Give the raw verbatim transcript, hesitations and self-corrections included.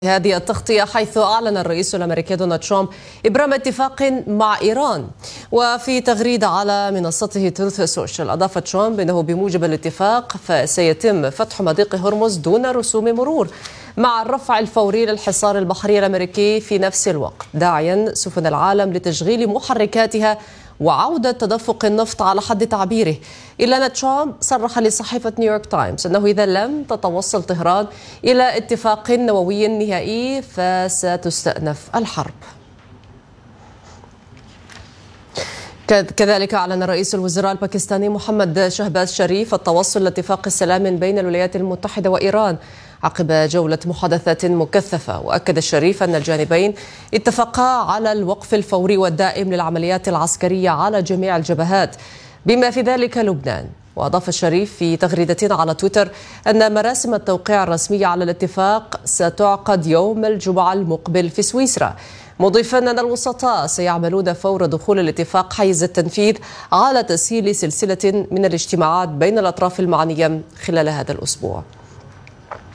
هذه التغطية، حيث أعلن الرئيس الأمريكي دونالد ترامب إبرام اتفاق مع إيران. وفي تغريدة على منصته تروث سوشيال، أضاف ترامب أنه بموجب الاتفاق فسيتم فتح مضيق هرمز دون رسوم مرور، مع الرفع الفوري للحصار البحري الأمريكي في نفس الوقت، داعيا سفن العالم لتشغيل محركاتها وعودة تدفق النفط على حد تعبيره. إلا أن ترامب صرح لصحيفة نيويورك تايمز أنه إذا لم تتوصل طهران إلى اتفاق نووي نهائي فستستأنف الحرب. كذلك أعلن رئيس الوزراء الباكستاني محمد شهباز شريف التوصل لاتفاق سلام بين الولايات المتحدة وإيران عقب جولة محادثات مكثفة. وأكد الشريف أن الجانبين اتفقا على الوقف الفوري والدائم للعمليات العسكرية على جميع الجبهات بما في ذلك لبنان. وأضاف الشريف في تغريدة على تويتر أن مراسم التوقيع الرسمية على الاتفاق ستعقد يوم الجمعة المقبل في سويسرا، مضيفا أن الوسطاء سيعملون فور دخول الاتفاق حيز التنفيذ على تسهيل سلسلة من الاجتماعات بين الأطراف المعنية خلال هذا الأسبوع.